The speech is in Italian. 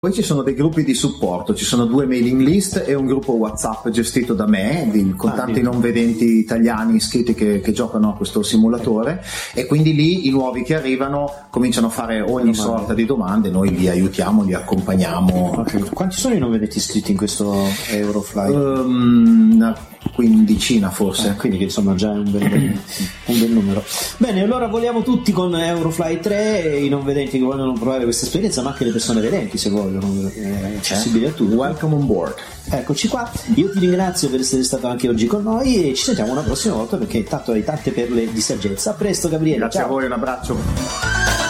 Poi ci sono dei gruppi di supporto, ci sono 2 mailing list e un gruppo WhatsApp gestito da me con tanti non vedenti italiani iscritti che giocano a questo simulatore, e quindi lì i nuovi che arrivano cominciano a fare ogni sorta di domande, noi li aiutiamo, li accompagniamo. Okay. Quanti sono i non vedenti iscritti in questo Eurofly? Una quindicina forse. Quindi che insomma già è un bel numero. Bene, allora voliamo tutti con Eurofly 3, i non vedenti che vogliono provare questa esperienza, ma anche le persone vedenti se vogliono, è accessibile a tutti. Welcome on board. Eccoci qua, io ti ringrazio per essere stato anche oggi con noi e ci sentiamo una prossima volta, perché intanto hai tante perle di saggezza. A presto Gabriele. Grazie a voi, un abbraccio.